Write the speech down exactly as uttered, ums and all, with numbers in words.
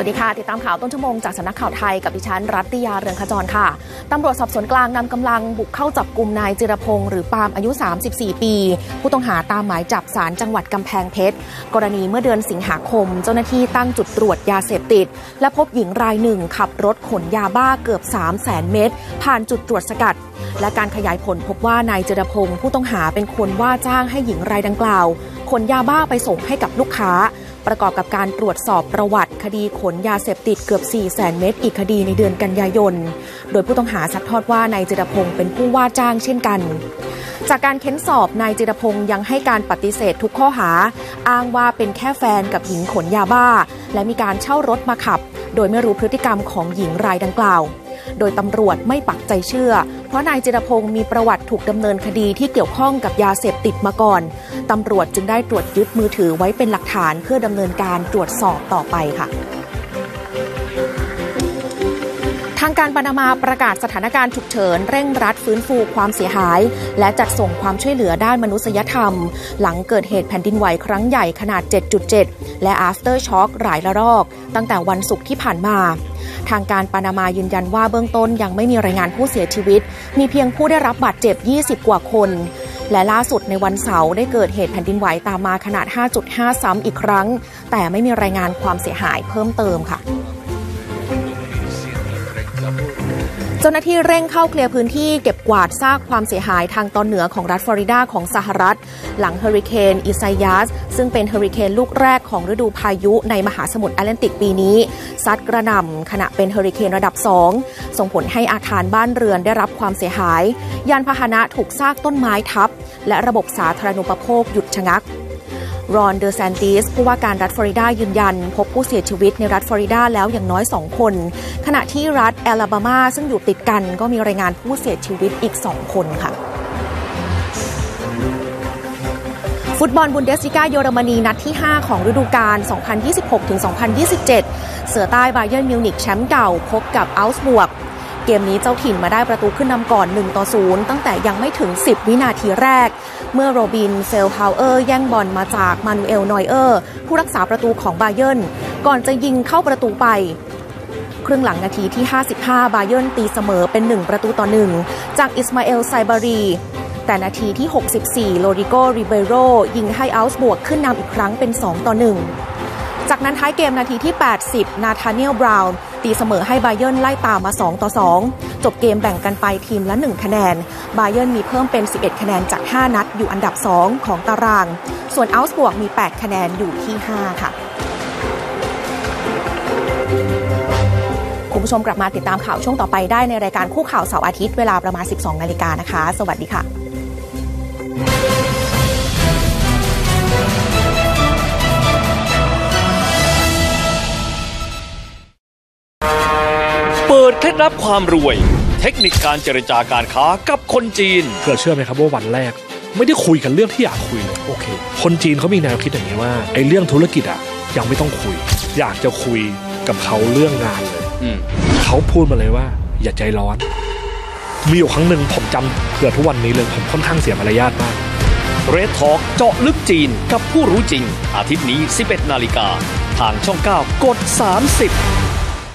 วัสดีค่ะติดตามข่าวต้นชั่วโมงจากสำนักข่าวไทยกับดิฉันรัตติยาเรืองขจรค่ะตำรวจสอบสวนกลางนำกำลังบุกเข้าจับกุมนายจิรพงษ์หรือปาล์มอายุสามสิบสี่ปีผู้ต้องหาตามหมายจับศาลจังหวัดกำแพงเพชรกรณีเมื่อเดือนสิงหาคมเจ้าหน้าที่ตั้งจุดตรวจยาเสพติดและพบหญิงรายหนึ่งขับรถขนยาบ้าเกือบ สามแสน เม็ดผ่านจุดตรวจสกัดและการขยายผลพบว่านายจิรพงษ์ผู้ต้องหาเป็นคนว่าจ้างให้หญิงรายดังกล่าวขนยาบ้าไปส่งให้กับลูกค้าประกอบกับการตรวจสอบประวัติคดีขนยาเสพติดเกือบ สี่แสน เม็ดอีกคดีในเดือนกันยายนโดยผู้ต้องหาซัดทอดว่านายจิรพงษ์เป็นผู้ว่าจ้างเช่นกันจากการเค้นสอบนายจิรพงษ์ยังให้การปฏิเสธทุกข้อหาอ้างว่าเป็นแค่แฟนกับหญิงขนยาบ้าและมีการเช่ารถมาขับโดยไม่รู้พฤติกรรมของหญิงรายดังกล่าวโดยตำรวจไม่ปักใจเชื่อเพราะนายจิรพงษ์มีประวัติถูกดำเนินคดีที่เกี่ยวข้องกับยาเสพติดมาก่อนตำรวจจึงได้ตรวจยึดมือถือไว้เป็นหลักฐานเพื่อดำเนินการตรวจสอบต่อไปค่ะทางการปานามาประกาศสถานการณ์ฉุกเฉินเร่งรัดฟื้นฟูความเสียหายและจัดส่งความช่วยเหลือด้านมนุษยธรรมหลังเกิดเหตุแผ่นดินไหวครั้งใหญ่ขนาด เจ็ดจุดเจ็ด และ after shock หลายระลอกตั้งแต่วันศุกร์ที่ผ่านมาทางการปานามายืนยันว่าเบื้องต้นยังไม่มีรายงานผู้เสียชีวิตมีเพียงผู้ได้รับบาดเจ็บยี่สิบกว่าคนและล่าสุดในวันเสาร์ได้เกิดเหตุแผ่นดินไหวตามมาขนาด ห้าจุดห้า ซ้ำอีกครั้งแต่ไม่มีรายงานความเสียหายเพิ่มเติมค่ะเจ้าหน้าที่เร่งเข้าเคลียร์พื้นที่เก็บกวาดซากความเสียหายทางตอนเหนือของรัฐฟลอริดาของสหรัฐหลังเฮอริเคนอิซายาสซึ่งเป็นเฮอริเคนลูกแรกของฤดูพายุในมหาสมุทรแอตแลนติกปีนี้ซัดกระหน่ำขณะเป็นเฮอริเคนระดับสองส่งผลให้อาคารบ้านเรือนได้รับความเสียหายยานพาหนะถูกซากต้นไม้ทับและระบบสาธารณูปโภคหยุดชะงักรอนเดอแซนติสผู้ว่าการรัฐฟลอริดายืนยันพบผู้เสียชีวิตในรัฐฟลอริดาแล้วอย่างน้อยสองคนขณะที่รัฐแอลาบามาซึ่งอยู่ติดกันก็มีรายงานผู้เสียชีวิตอีกสองคนค่ะฟุตบอลบุนเดสลิก้าเยอรมนีนัดที่ห้าของฤดูกาล สองพันยี่สิบหกถึงสองพันยี่สิบเจ็ด เสือใต้บาเยิร์นมิวนิกแชมป์เก่าพบกับอัลส์บวกเกมนี้เจ้าถิ่นมาได้ประตูขึ้นนำก่อนหนึ่งต่อศูนย์ตั้งแต่ยังไม่ถึงสิบวินาทีแรกเมื่อโรบินเฟลฮาวเออร์แย่งบอลมาจากมานูเอลนอยเออร์ผู้รักษาประตูของบาเยิร์นก่อนจะยิงเข้าประตูไปครึ่งหลังนาทีที่ห้าสิบห้าบาเยิร์นตีเสมอเป็นหนึ่งประตูต่อหนึ่งจากอิสมาเอลไซบารีแต่นาทีที่หกสิบสี่โลริโกริเบโรยิงให้อัลส์บวกขึ้นนำอีกครั้งเป็นสองต่อหนึ่งจากนั้นท้ายเกมนาทีที่แปดสิบนาธาเนียลบราวน์ตีเสมอให้บาเยิร์นไล่ตามมาสองต่อสองจบเกมแบ่งกันไปทีมละหนึ่งคะแนนบาเยิร์นมีเพิ่มเป็นสิบเอ็ดคะแนนจากห้านัดอยู่อันดับสองของตารางส่วนอัลส์บวกมีแปดคะแนนอยู่ที่ห้าค่ะคุณผู้ชมกลับมาติดตามข่าวช่วงต่อไปได้ในรายการคู่ข่าวเสาร์อาทิตย์เวลาประมาณ สิบสองนาฬิกานะคะสวัสดีค่ะเปิดเคล็ดลับความรวยเทคนิคการเจรจาการค้ากับคนจีนเพื่อเชื่อไหมครับว่าวันแรกไม่ได้คุยกันเรื่องที่อยากคุยเลยโอเคคนจีนเขามีแนวคิดอย่างนี้ว่าไอ้เรื่องธุรกิจอ่ะยังไม่ต้องคุยอยากจะคุยกับเขาเรื่องงานเลยเขาพูดมาเลยว่าอย่าใจร้อนมีอยู่ครั้งหนึ่งผมจำเผื่อทุกวันนี้เลยผมค่อนข้างเสียมารยาทมากเรดทอล์กเจาะลึกจีนกับผู้รู้จริงอาทิตย์นี้ สิบเอ็ดนาฬิกาทางช่องเก้ากดสามสิบ